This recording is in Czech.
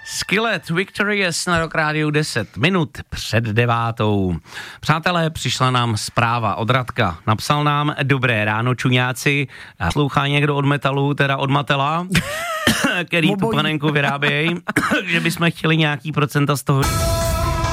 Skillet Victorious na Rock Rádiu 10 minut před 9:00. Přátelé, přišla nám zpráva od Radka. Napsal nám: dobré ráno, čuňáci. Slouchá někdo od Metalu, teda od Matela, který tu panenku vyrábějí, že bychom chtěli nějaký procenta z toho...